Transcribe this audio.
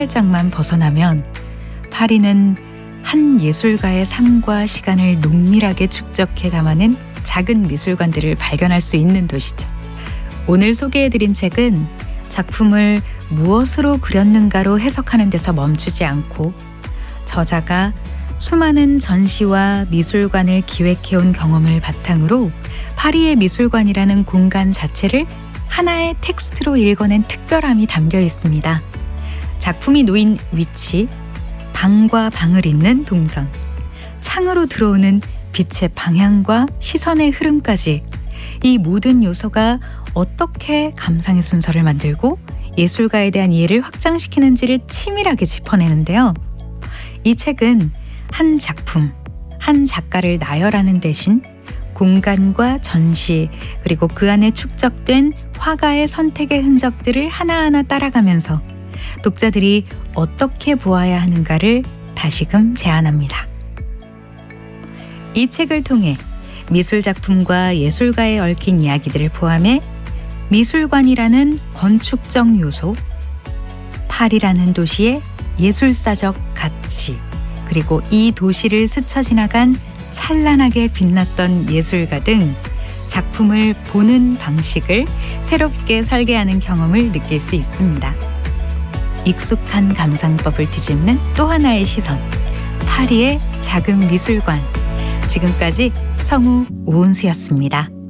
살짝만 벗어나면 파리는 한 예술가의 삶과 시간을 농밀하게 축적해 담아낸 작은 미술관들을 발견할 수 있는 도시죠. 오늘 소개해드린 책은 작품을 무엇으로 그렸는가로 해석하는 데서 멈추지 않고 저자가 수많은 전시와 미술관을 기획해온 경험을 바탕으로 파리의 미술관이라는 공간 자체를 하나의 텍스트로 읽어낸 특별함이 담겨 있습니다. 작품이 놓인 위치, 방과 방을 잇는 동선, 창으로 들어오는 빛의 방향과 시선의 흐름까지 이 모든 요소가 어떻게 감상의 순서를 만들고 예술가에 대한 이해를 확장시키는지를 치밀하게 짚어내는데요. 이 책은 한 작품, 한 작가를 나열하는 대신 공간과 전시, 그리고 그 안에 축적된 화가의 선택의 흔적들을 하나하나 따라가면서 독자들이 어떻게 보아야 하는가를 다시금 제안합니다. 이 책을 통해 미술작품과 예술가에 얽힌 이야기들을 포함해 미술관이라는 건축적 요소, 파리라는 도시의 예술사적 가치, 그리고 이 도시를 스쳐 지나간 찬란하게 빛났던 예술가 등 작품을 보는 방식을 새롭게 설계하는 경험을 느낄 수 있습니다. 익숙한 감상법을 뒤집는 또 하나의 시선, 파리의 작은 미술관. 지금까지 성우 오은수였습니다.